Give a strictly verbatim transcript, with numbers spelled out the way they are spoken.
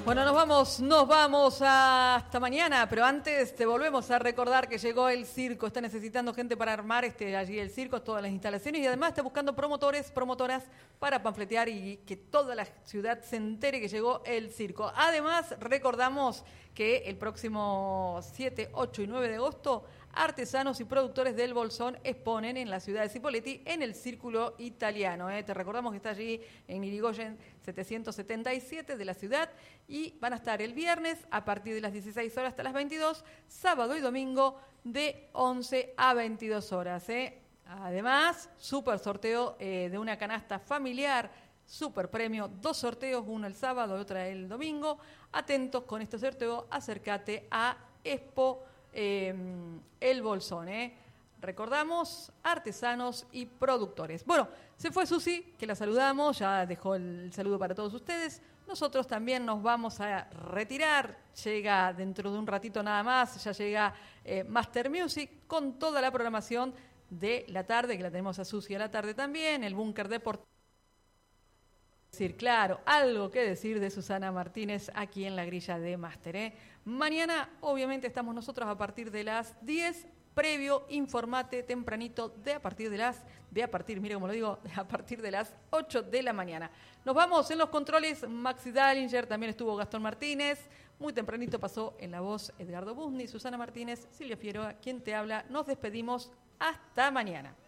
Bueno, nos vamos, nos vamos hasta mañana, pero antes te volvemos a recordar que llegó el circo, está necesitando gente para armar este allí el circo, todas las instalaciones y además está buscando promotores, promotoras para panfletear y que toda la ciudad se entere que llegó el circo. Además, recordamos que el próximo siete, ocho y nueve de agosto artesanos y productores del Bolsón exponen en la ciudad de Cipolletti en el Círculo Italiano. ¿eh? Te recordamos que está allí en Irigoyen setecientos setenta y siete de la ciudad y van a estar el viernes a partir de las dieciséis horas hasta las veintidós, sábado y domingo de once a veintidós horas. ¿eh? Además, súper sorteo eh, de una canasta familiar, súper premio, dos sorteos, uno el sábado y otro el domingo. Atentos con este sorteo, acércate a Expo Eh, el Bolsón, ¿eh? Recordamos, artesanos y productores. Bueno, se fue Susi, que la saludamos, ya dejó el saludo para todos ustedes. Nosotros también nos vamos a retirar, llega dentro de un ratito nada más, ya llega eh, Master Music con toda la programación de la tarde, que la tenemos a Susi a la tarde también, el Búnker Deportivo. Decir, claro, algo que decir de Susana Martínez aquí en la grilla de Máster. ¿eh? Mañana, obviamente, estamos nosotros a partir de las diez, previo, informate tempranito, de a partir de las, de a partir, mire cómo lo digo, a partir de las ocho de la mañana. Nos vamos en los controles, Maxi Dallinger, también estuvo Gastón Martínez, muy tempranito pasó en la voz Edgardo Busni, Susana Martínez, Silvia Figueroa, quien te habla. Nos despedimos, hasta mañana.